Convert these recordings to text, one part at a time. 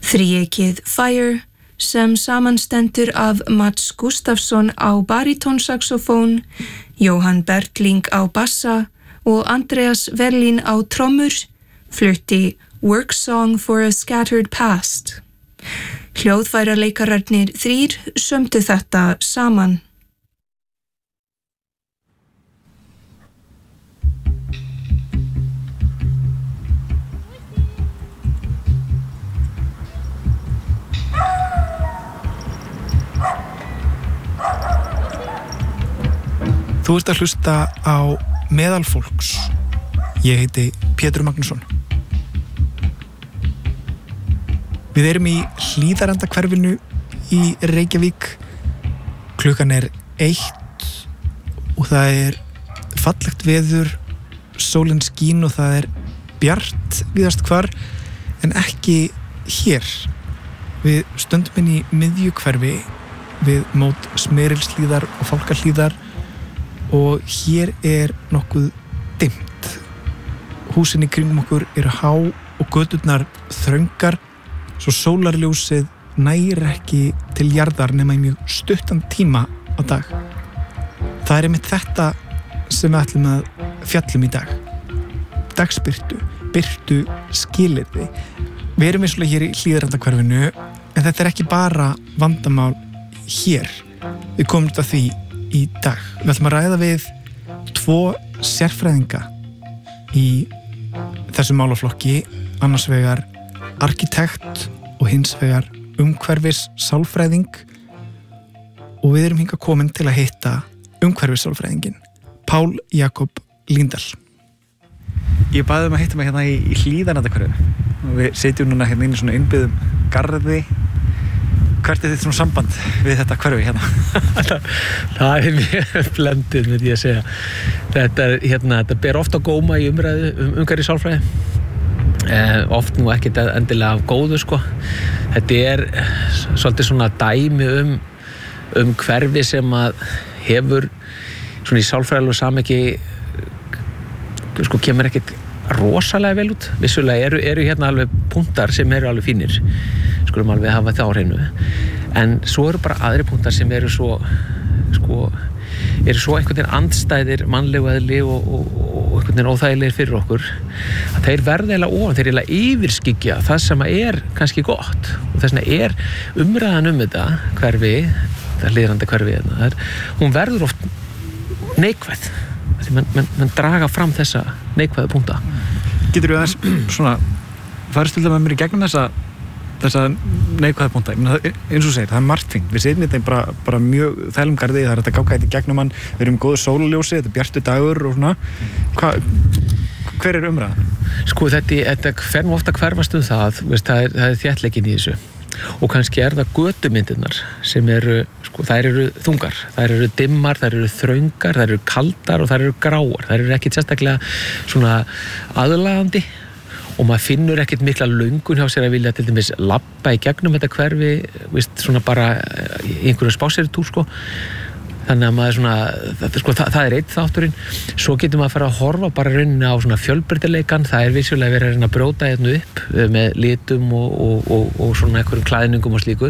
Þríeykið Fire sem samanstendur af Mats Gustafsson á barítónsaxofón, Jóhann Bergling á bassa og Andreas Verlin á trommur, flutti Work Song for a Scattered Past. Hljóðfærarleikararnir 3 sömdu þetta saman. Þú ert að hlusta á Meðal fólks. Ég heiti Pétur Magnússon. Við erum í Hlíðarendahverfinu í Reykjavík. Klukkan er 1 og það er fallegt veður, sólin skín og það er bjart víðast hvar, en ekki hér. Við stöndum inn í miðjukverfi við mót Smyrilshlíðar og Fálkahlíðar og hér er nokkuð dimmt. Húsin í kringum okkur eru há og göturnar þröngar, svo sólarljósið nær ekki til jarðar nema í mjög stuttan tíma á dag. Það er einmitt þetta sem við ætlum að fjallum í dag. Dagsbirtu, birtu skilyrði. Við erum vissulega hér í Hlíðarendahverfinu, en þetta er ekki bara vandamál hér. Við komum að því í dag. Við ætlum að ræða við 2 sérfræðinga í þessum málaflokki, annars vegar arkitekt og hins vegar umhverfissálfræðing, og við erum hingað komin til að hitta umhverfissálfræðingin Pál Jakob Líndal. Ég baði að hitta mig hérna í Hlíðarendahverfinu og við sitjum núna hérna inn í svona innbyggðum garði. Hvert er þitt svona samband við þetta hverfi hérna? Það er mjög blendið, myndi ég að segja. Þetta ber ofta góma í umræðu umhverfissálfræði. Oft nú ekkert endilega af góðu, sko. Þetta er svolítið svona dæmi hverfi sem að hefur svona í sálfræðilegu samhengi, sko, kemur ekkert rosalega vel út. Vissulega eru hérna alveg punktar sem eru alveg fínir, skulum alveg hafa það á hreinu, en svo eru bara aðri punktar sem eru svo, sko, eru svo einhvern veginn andstæðir mannlegu eðli og einhvern veginn óþægilegir fyrir okkur, að þeir verða eiginlega ofan, þeir eiginlega yfirskyggja það sem er kannski gott, og þess vegna er umræðan þetta hverfi, það Hlíðarendahverfi hérna, hún verður oft neikvæð, því menn draga fram þessa neikvæðu punkta. Getur við aðeins svona farist með mér í gegnum þessa neikvæðu punkta? Eins og segir, það er margt fínt. Við sitjum þetta bara mjög þælum garði, það er þetta gáka í gegnum hann, við erum góðu sólarljósi, þetta er bjartur dagur og svona. Hver er umræðan? Sko, þetta fer nú ofta hverfast það, það er þéttleikinn í þessu. Og kannski er það götumyndirnar sem eru, sko, þær eru þungar, þær eru dimmar, þær eru þröngar, þær eru kaldar og þær eru gráar. Þær eru ekkit sérstaklega svona aðlagandi og maður finnur ekkit mikla löngun hjá sér að vilja til dæmis labba í gegnum þetta hverfi, svona bara í einhverjum spásýritúr, sko. Þannig að maður svona, sko, það er einn þátturinn. Svo getur maður að fara að horfa bara rauninni á svona fjölbreytileikann. Það er vissulega verið að reyna að brjóta hérna upp með litum og svona einhverjum klæðningum og slíku.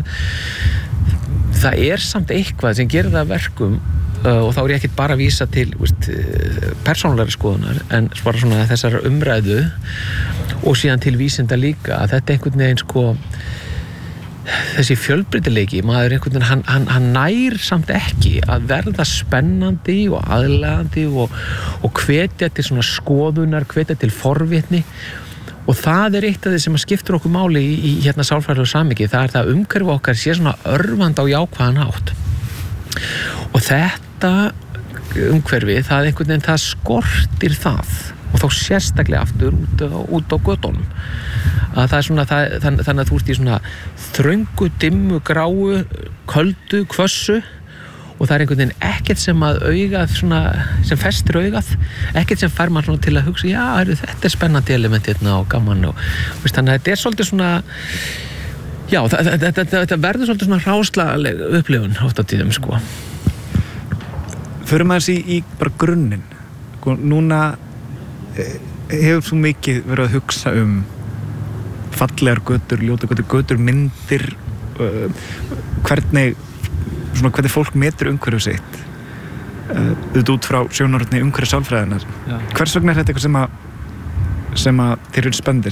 Það er samt eitthvað sem gerir það verkum, og þá er ég ekkert bara að vísa til persónulegri skoðunar, en bara svona þessar umræðu og síðan til vísinda líka, að þetta einhvern veginn, sko, þessi fjölbreytileiki, maður einhvern veginn, hann nær samt ekki að verða spennandi og aðlaðandi og hvetja til svona skoðunar, hvetja til forvitni, og það er eitt af því sem skiptir okkur máli í hérna sálfræðilegu samhengi. Það er það umhverfi okkar sé svona örvandi á jákvæðan hátt, og þetta umhverfi, það einhvern veginn, það skortir það, og þá sérstaklega aftur út á götunum, að það er svona, þannig að þú ert í svona þröngu, dimmu, gráu, köldu, hvössu, og það er einhvern veginn ekkert sem að augað svona, sem festir augað, ekkert sem fær mann svona til að hugsa, já, þetta er spennandi element hérna og gaman, og þannig að þetta er svolítið svona, já, þetta verður svolítið svona hráslaleg upplifun oft á tíðum, sko. Förum aðeins í bara grunninn, sko, núna hefur svo mikið verið að hugsa fallegar götur, ljóta götur myndir, hvernig fólk metur umhverfið sitt út frá sjónarhorni umhverfis sálfræðinnar. Hvers vegna þetta eitthvað sem að þér eru spennandi,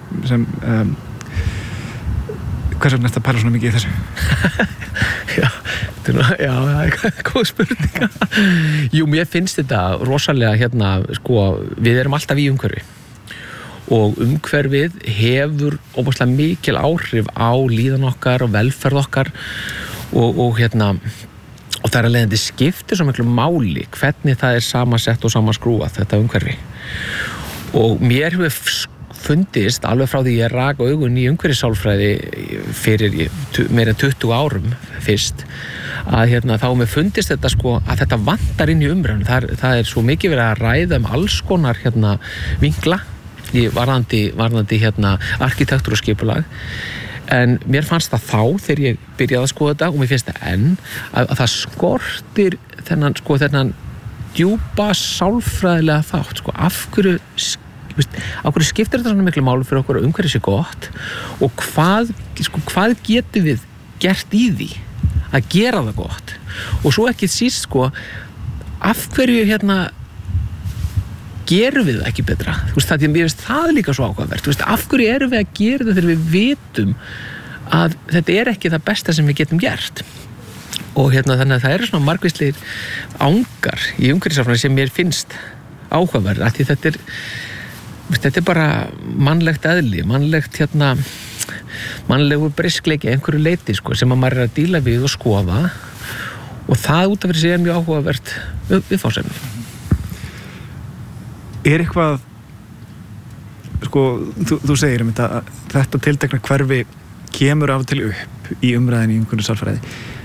hvers vegna þetta pæla svona mikið í þessu? Já, það er góð spurning. Jú, mér finnst þetta rosalega við erum alltaf í umhverfi og umhverfið hefur óbúslega mikil áhrif á líðan okkar og velferð okkar og það er að leiðandi skiptir svo miklu máli hvernig það er samansett og samanskrúað þetta umhverfi. Og mér hefur fundist alveg frá því ég rak augun í umhverfissálfræði fyrir meira en 20 árum fyrst að þá mér fundist þetta að þetta vantar inn í umræðunni. Það er svo mikið verið að ræða alls konar vinkla varðandi arkitektur og skipulag. En mér fannst það þá þegar ég byrjaði að skoða þetta og mér finnst það enn að það skortir þennan djúpa sálfræðilega þátt. Af hverju skiptir þetta svona miklu máli fyrir okkur að umhverfið sé gott og hvað getum við gert í því að gera það gott? Og svo ekki síst af hverju gerum við það ekki betra? Það er líka svo áhugavert. Af hverju erum við að gera það þegar við vitum að þetta er ekki það besta sem við getum gert? Og þannig að það eru svona margvíslegir angar í umhverfissálfræði sem mér finnst áhugaverð, af því þetta er bara mannlegt eðli, mannlegur briskleiki einhverju leyti sem að maður er að díla við og skoða og það út af fyrir sig er mjög áhugavert viðfangsefni. Er eitthvað þú segir þetta tiltekna hverfi kemur af og til upp í umræðinni í umhverfissálfræði.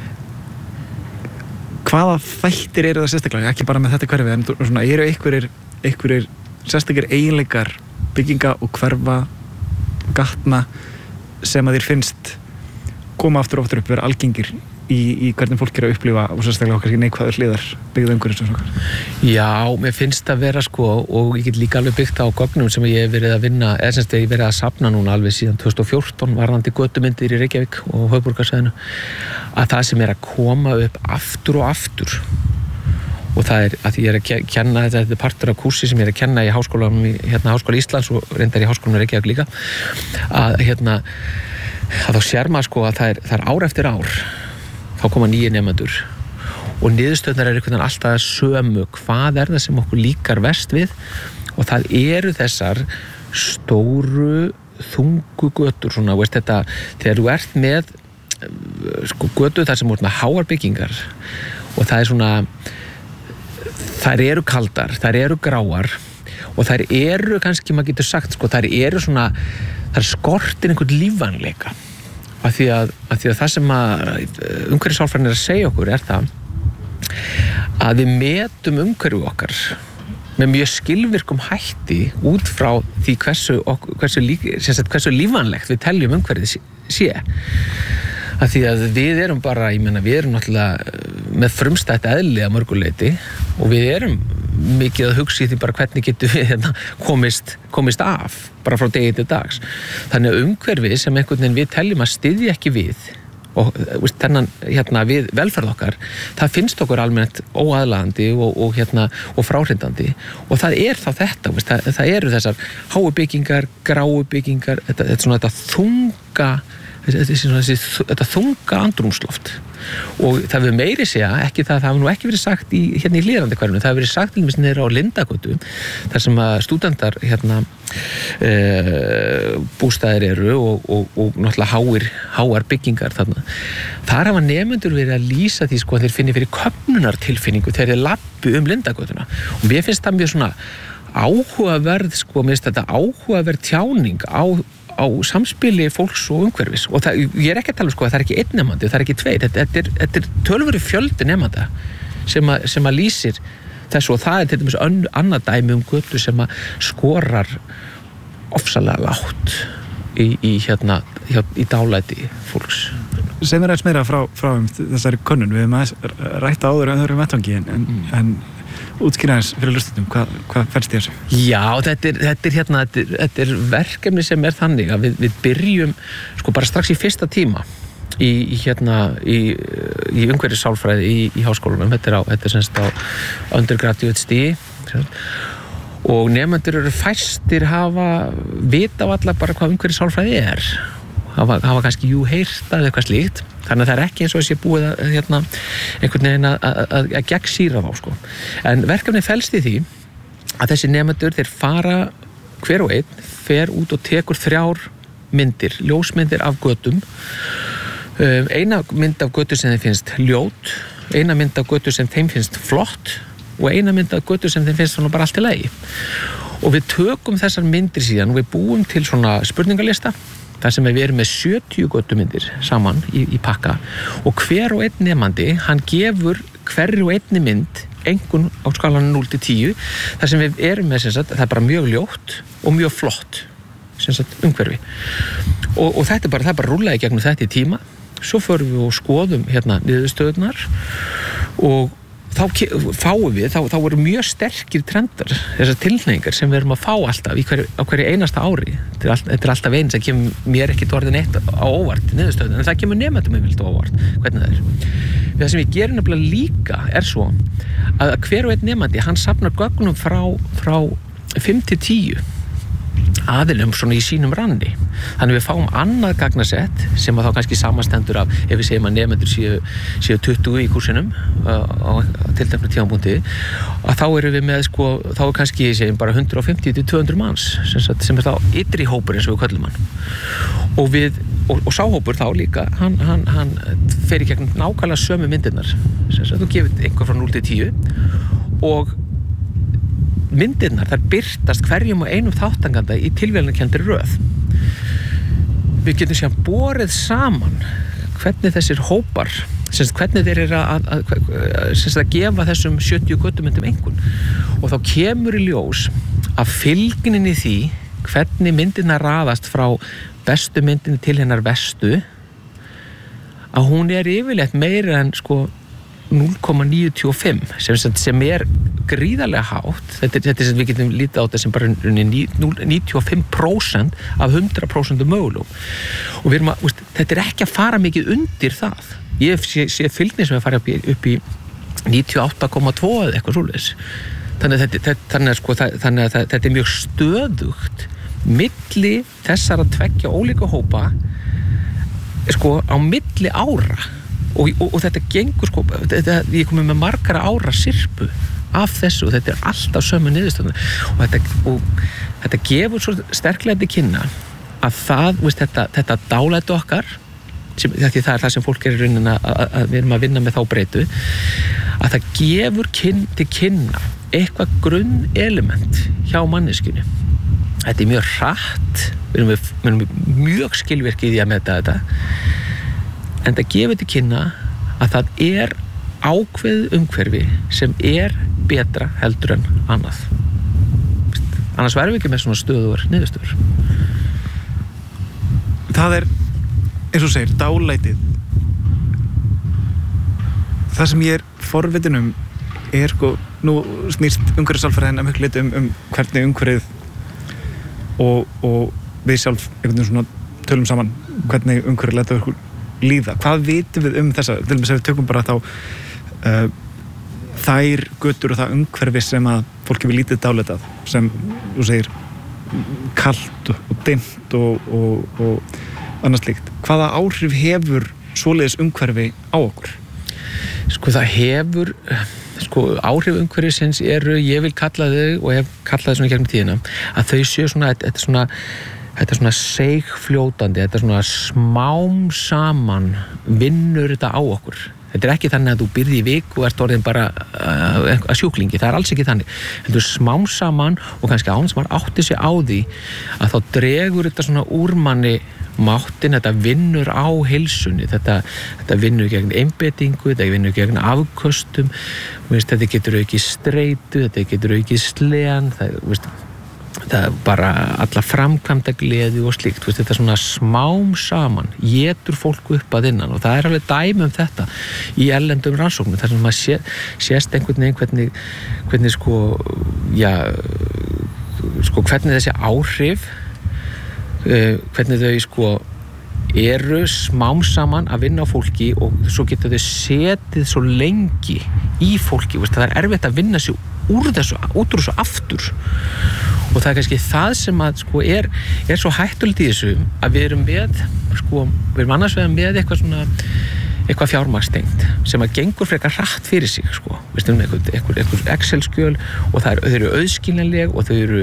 Hvaða þættir eru það sérstaklega, ekki bara með þetta hverfi, en eru einhverjir sérstakir eiginleikar bygginga og hverfa gatna sem að þér finnst koma aftur og aftur upp, vera algengir í hvernig fólk er að upplifa og sérstaklega kannski neikvæður hliðar byggða umhverfis? Já, mér finnst að vera og ég get líka alveg byggt á gögnum sem ég hef verið að vinna, eða sem ég hef verið að safna núna alveg síðan 2014 varðandi götumyndir í Reykjavík og höfuðborgarsvæðinu, að það sem er að koma upp aftur og aftur, og það er að ég er að kenna þetta er partur af kursi sem ég er að kenna í háskólanum Háskóla Íslands og reyndar í háskólanum Reykjavík líka, að þá sér maður að það er ár eftir ár þá koma nýjir nemendur og niðurstöðnar eru einhvern veginn alltaf sömu. Hvað er það sem okkur líkar verst við? Og það eru þessar stóru, þungu götur þegar þú ert með götur þar sem þú ert með háar byggingar og það er þær eru kaldar, þær eru gráar og þær eru kannski, maður getur sagt þær skortir einhvern lífvænleika. Af því að það sem umhverfissálfræðin er að segja okkur er það að við metum umhverfið okkar með mjög skilvirkum hætti út frá því hversu lífvænlegt við teljum umhverfið sé. Af því að við erum bara, við erum náttúrulega með frumstætt eðli að mörgu leyti og við erum mikið að hugsa í því bara hvernig getum við komist af bara frá degi til dags. Þannig að umhverfið sem einhvern veginn við teljum að styðja ekki við og þennan við velferð okkar, það finnst okkur almennt óaðlaðandi og fráhrindandi og það er þá þetta, það eru þessar háu byggingar, gráu byggingar, þetta þunga andrúmsloft og það við meiri segja ekki það hefur nú ekki verið sagt í hlýðrandi hverfinu, það hefur verið sagt til dæmis niður á Lindagötu þar sem að stúdentar bústaðir eru og náttúrulega háar byggingar þarna. Þar hafa nemendur verið að lýsa því þeir finni fyrir köfnunartilfinningu þegar þeir labbu Lindagötuna og mér finnst það mjög áhugaverð mér finnst þetta áhugaverð tjáning á samspili fólks og umhverfis og ég er ekki að tala það er ekki einn nemandi, það er ekki tveir þetta er tölvöru fjöldi nemanda sem að lýsir þessu og það er til dæmis annað dæmi götu sem að skorar ofsalega lágt í dálæti fólks. Segð mér aðeins meira frá þessari könnun, við hefum rætt áður öðrum vettvangi útskýra aðeins fyrir hlustendum, hvað felst í þessu? Já, þetta er verkefni sem þannig að við byrjum sko bara strax í fyrsta tíma í umhverfissálfræði í háskólanum. Þetta er semst á undergraduate stigi og nemendur eru fæstir hafa vita á alla bara hvað umhverfissálfræði hafa kannski heyrt að eitthvað slíkt, þannig að það er ekki eins og þessi búið að einhvern veginn að gegnsýra þá sko. En verkefni felst í því að þessi nemendur þeir fara hver og einn fer út og tekur 3 myndir, ljósmyndir af götum. Eina mynd af götu sem þeim finnst ljót, eina mynd af götu sem þeim finnst flott og eina mynd af götu sem þeim finnst svona bara allt í lagi. Og við tökum þessar myndir síðan og við búum til svona spurningalista þar sem við erum með 70 götumyndir saman í pakka og hver og einn nemandi, hann gefur hverri og einni mynd einkunn á skalanum 0 til 10 þar sem við erum með það er bara mjög ljótt og mjög flott umhverfi og það er bara rúllaði gegnum þetta í tíma. Svo förum við og skoðum niðurstöðurnar og þá fáum við, þá eru mjög sterkir trendar, þessar tilhneigingar sem við erum að fá alltaf á hverju einasta ári. Þetta er alltaf eins, það kemur mér ekki orðin eitt á óvart niðurstöðun, en það kemur nemendum yfirleitt á óvart, hvernig það er. Það sem við gerum nefnilega líka er svo að hver og einn nemandi, hann safnar gögnum frá 5 til 10 aðilum svona í sínum ranni. Þannig við fáum annað gagnasett sem að þá kannski samanstendur af, ef við segjum að nemendur séu 20 í kursinum á tilteknu tímapunkti, að þá erum við með sko, þá er kannski segjum bara 150 til 200 manns sem þá ytri hópur eins og við köllum hann. Og sá hópur þá líka, hann fer í gegnum nákvæmlega sömu myndirnar. Þú gefur einhver frá 0 til 10 og myndirnar, þær birtast hverjum og einum þátttakanda í tilviljunarkenndri röð. Við getum síðan borið saman hvernig þessir hópar, hvernig þeir eru að gefa þessum 70 götumyndum einkunn. Og þá kemur í ljós að fylgnin í því hvernig myndirnar raðast frá bestu myndinni til hennar verstu, að hún er yfirleitt meira en sko 0,95 sem er gríðarlega hátt. Þetta er sem við getum lítið á þetta sem bara 95% af 100% mögulegum. Og við erum að, þetta er ekki að fara mikið undir það. Ég sé fylgni sem er að fara upp í 98,2 eða eitthvað svoleiðis. Þannig að þetta er mjög stöðugt milli þessara tveggja ólíka hópa sko á milli ára. Og þetta gengur sko, ég komið með margara ára sirpu af þessu og þetta er alltaf sömu niðurstöðuna og þetta gefur svo sterklega til kynna að það, þetta dálæti okkar, því það er það sem fólk er í rauninni að við erum að vinna með þá breytu, að það gefur til kynna eitthvað grunnelement hjá manneskjunni. Þetta er mjög hratt, við erum mjög skilvirki í því að meta þetta, en það gefur til kynna að það er ákveðið umhverfi sem er betra heldur en annað. Annars verðum við ekki með svona stöðugar niðurstöður. Það er, eins og segir, dálætið. Það sem ég er forvitin er sko, nú snýst umhverfissálfræðin að miklu leyti hvernig umhverfið og við sjálf einhvern veginn svona tölum saman hvernig umhverfið lætur okkur líða. Hvað vitum við þessa, til dæmis ef við tökum bara þá þær götur og það umhverfi sem að fólki við lítið dálætað, sem þú segir kalt og dimmt og annað slíkt. Hvaða áhrif hefur svoleiðis umhverfi á okkur? Sko það hefur, áhrif umhverfisins eru, ég vil kalla þau og hef kallað þau svona gegnum tíðina, að þau séu svona, þetta er svona seigfljótandi, þetta er svona smám saman vinnur þetta á okkur. Þetta er ekki þannig að þú byrði í viku og ert orðin bara að sjúklingi, það er alls ekki þannig. Þetta er smám saman og kannski án sem maður átti sig á því að þá dregur þetta svona úr manni máttin, þetta vinnur á heilsunni, þetta vinnur gegn einbeitingu, þetta vinnur gegn afköstum, þetta getur aukið streitu, þetta getur aukið slegan, það er bara alla framkvæmda gleði og slíkt, veist, þetta er svona smám saman, étur fólk upp að innan og það er alveg dæmi um þetta í erlendum rannsóknum, þar sem maður sést einhvern veginn hvernig sko, já, sko hvernig þessi áhrif, hvernig þau sko eru smám saman að vinna á fólki og svo geta þau setið svo lengi í fólki, veist, það er erfitt að vinna sig út úr þessu aftur og það er kannski það sem að sko er svo hættulegt í þessu að við erum annars vegar með eitthvað fjármagnstengt sem að gengur frekar hratt fyrir sig sko, veist um eitthvað Excel-skjöl og þau eru auðskiljanleg og þau eru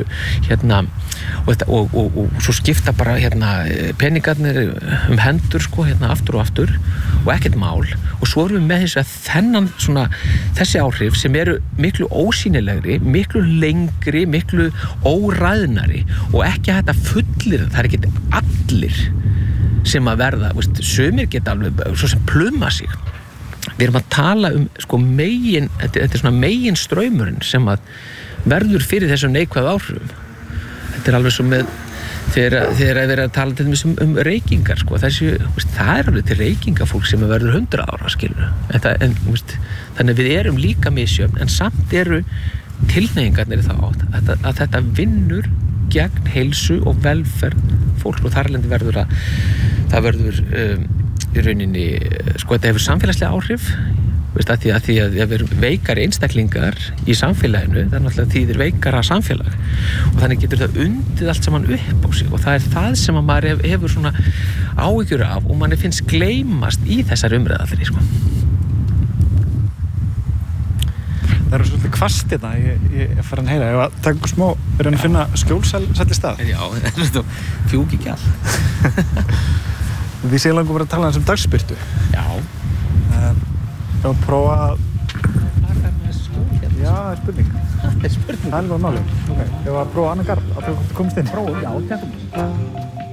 og svo skipta bara peningarnir hendur sko aftur og aftur og ekkert mál og svo erum við með þessi áhrif sem eru miklu ósýnilegri, miklu lengri, miklu óræðnari og ekki hægt að fullir, það er ekki allir sem að verða, veist, sumir geta alveg svo sem pluma sig. Við erum að tala um sko þetta er svona megin straumurinn sem að verður fyrir þessum neikvæðu áhrifum. Þetta er alveg svo með þegar við erum að tala til dæmis um reykingar sko, veist, það er alveg til reykingafólk sem verður 100 ára skilur. Veist, þannig við erum líka misjöfn en samt eru tilhneigingarnir í þá átt að þetta vinnur gegn heilsu og velferð fólks og þarlendi verður það verður í rauninni sko þetta hefur samfélagslega áhrif veist, að því að við erum veikari einstaklingar í samfélaginu, það er náttúrulega þýðir veikara samfélag og þannig getur það undið allt saman upp á sig og það er það sem að maður hefur svona áhyggjur af og manni finnst gleymast í þessar umræðallri sko. Það eru svolítið hvasst þetta, ég fara að heyra, ef að taka einhver smá, er hann að finna skjólsæll stað? Já, þetta fjúk ekki all. Við séum langum bara að tala um dagsbirtu. Já. Ef að prófa að... Hvað er með skjól hérna? Já, það er spurning. Það er spurning? Það er alveg máli. Ok, ef að prófa annan garð, að þú komist inn. Prófa, já, tekum við.